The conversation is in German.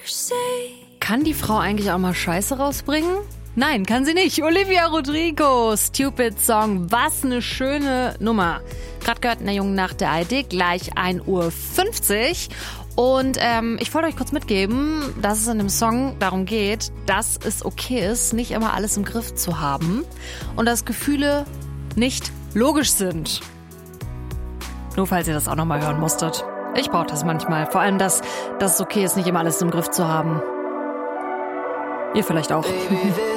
Kann die Frau eigentlich auch mal Scheiße rausbringen? Nein, kann sie nicht. Olivia Rodrigo, Stupid Song. Was eine schöne Nummer. Gerade gehört in der jungen Nacht der ARD, gleich 1:50 Uhr. Und ich wollte euch kurz mitgeben, dass es in dem Song darum geht, dass es okay ist, nicht immer alles im Griff zu haben. Und dass Gefühle nicht logisch sind. Nur falls ihr das auch nochmal hören musstet. Ich brauche das manchmal. Vor allem, dass es okay ist, nicht immer alles im Griff zu haben. Ihr vielleicht auch.